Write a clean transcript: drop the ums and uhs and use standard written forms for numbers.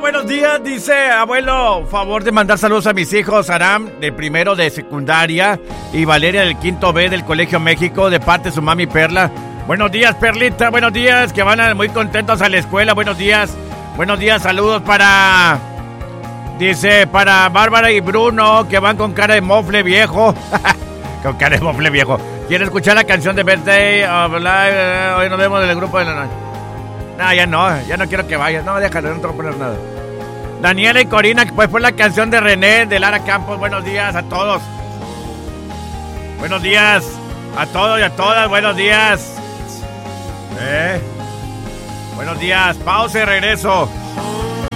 buenos días, dice abuelo, favor de mandar saludos a mis hijos Aram, de primero de secundaria, y Valeria del quinto B del Colegio México, de parte de su mami Perla. Buenos días, Perlita, buenos días, que van muy contentos a la escuela, buenos días, saludos para, dice, para Bárbara y Bruno, que van con cara de mofle viejo, con cara de mofle viejo. ¿Quieren escuchar la canción de Birthday of Life? Hoy nos vemos del grupo de la noche. No, ya no quiero que vayas. No, déjalo, no te voy a poner nada. Daniela y Corina, pues fue la canción de René, de Lara Campos. Buenos días a todos. Buenos días a todos y a todas. Buenos días. Buenos días. Pausa y regreso.